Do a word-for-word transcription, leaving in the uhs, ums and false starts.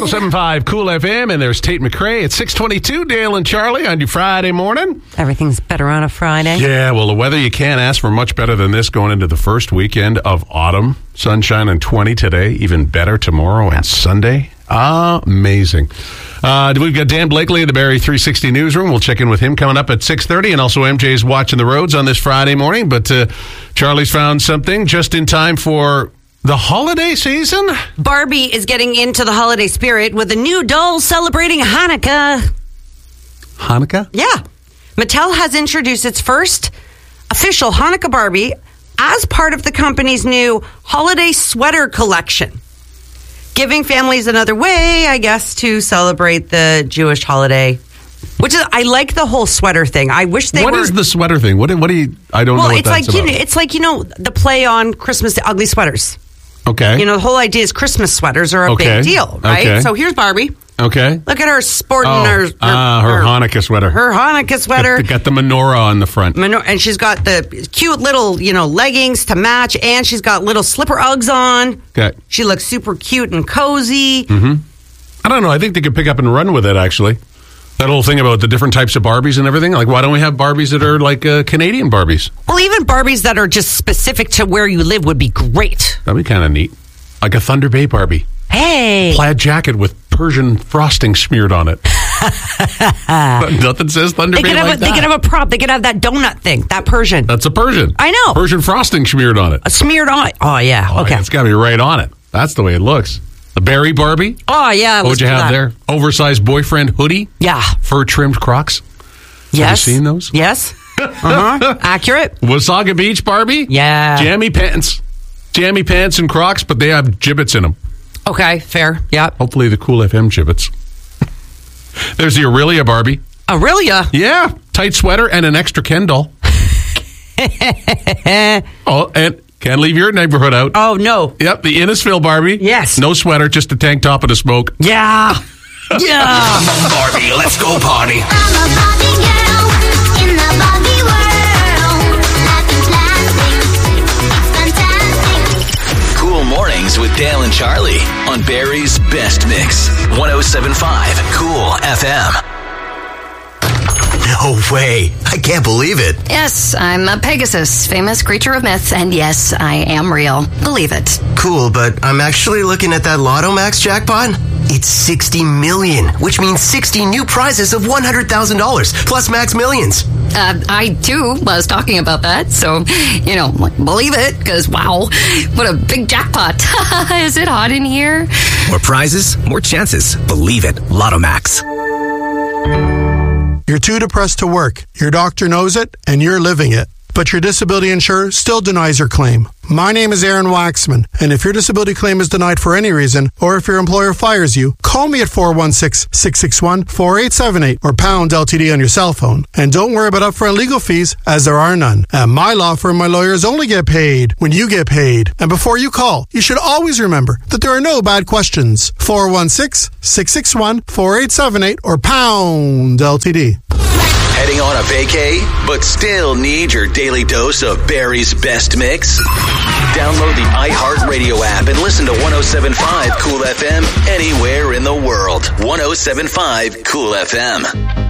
oh seven point five Cool F M, and there's Tate McRae at six twenty-two. Dale and Charlie on your Friday morning. Everything's better on a Friday. Yeah, well, the weather you can't ask for much better than this going into the first weekend of autumn. Sunshine and twenty today, even better tomorrow and Sunday. Amazing. Uh, we've got Dan Blakely in the Barrie three sixty newsroom. We'll check in with him coming up at six thirty, and also M J's watching the roads on this Friday morning. But uh, Charlie's found something just in time for the holiday season. Barbie is getting into the holiday spirit with a new doll celebrating Hanukkah. Hanukkah? Yeah. Mattel has introduced its first official Hanukkah Barbie as part of the company's new holiday sweater collection, giving families another way, I guess, to celebrate the Jewish holiday. Which is, I like the whole sweater thing. I wish they what were... What is the sweater thing? What, what do you... I don't well, know what it's that's like, about. You know, it's like, you know, the play on Christmas, the ugly sweaters. Okay. You know, the whole idea is Christmas sweaters are a okay. big deal, right? Okay. So here's Barbie. Okay. Look at her sporting oh, her, her, uh, her, her Hanukkah sweater. Her Hanukkah sweater. Got, got the menorah on the front. Menor- and she's got the cute little, you know, leggings to match, and she's got little slipper Uggs on. Okay. She looks super cute and cozy. Mm-hmm. I don't know. I think they could pick up and run with it, actually. That whole thing about the different types of Barbies and everything. Like, why don't we have Barbies that are like uh, Canadian Barbies? Well, even Barbies that are just specific to where you live would be great. That'd be kind of neat. Like a Thunder Bay Barbie. Hey. Plaid jacket with Persian frosting smeared on it. Nothing says Thunder they Bay could have like a, that. They could have a prop. They could have that donut thing, that Persian. That's a Persian. I know. Persian frosting smeared on it. A smeared on it. Oh, yeah. Oh, okay. Yeah, it's got to be right on it. That's the way it looks. The Barry Barbie. Oh, yeah. What would you have that. there? Oversized boyfriend hoodie. Yeah. Fur-trimmed Crocs. Yes. Have you seen those? Yes. Uh-huh. Accurate. Wasaga Beach Barbie. Yeah. Jammy pants. Jammy pants and Crocs, but they have gibbets in them. Okay, fair. Yeah. Hopefully the Cool F M gibbets. There's the Aurelia Barbie. Aurelia? Yeah. Tight sweater and an extra Ken doll. Oh, and can't leave your neighborhood out. Oh, no. Yep, the Innisfil Barbie. Yes. No sweater, just a tank top and a smoke. Yeah. Yeah. Come on, Barbie, let's go party. I'm a Barbie girl in the Barbie world. Life is lasting. It's fantastic. Cool Mornings with Dale and Charlie on Barrie's Best Mix. one oh seven point five Cool F M. No way. I can't believe it. Yes, I'm a Pegasus, famous creature of myth, and yes, I am real. Believe it. Cool, but I'm actually looking at that Lotto Max jackpot. It's sixty million, which means sixty new prizes of one hundred thousand dollars, plus Max Millions. Uh, I, too, was talking about that, so, you know, believe it, because, wow, what a big jackpot. Is it hot in here? More prizes, more chances. Believe it. Lotto Max. You're too depressed to work. Your doctor knows it, and you're living it. But your disability insurer still denies your claim. My name is Aaron Waxman, and if your disability claim is denied for any reason, or if your employer fires you, call me at four one six, six six one, four eight seven eight or pound L T D on your cell phone. And don't worry about upfront legal fees, as there are none. At my law firm, my lawyers only get paid when you get paid. And before you call, you should always remember that there are no bad questions. four one six, six six one, four eight seven eight or pound L T D. Heading on a vacay, but still need your daily dose of Barrie's Best Mix? Download the iHeartRadio app and listen to one oh seven point five Cool F M anywhere in the world. one oh seven point five Cool F M.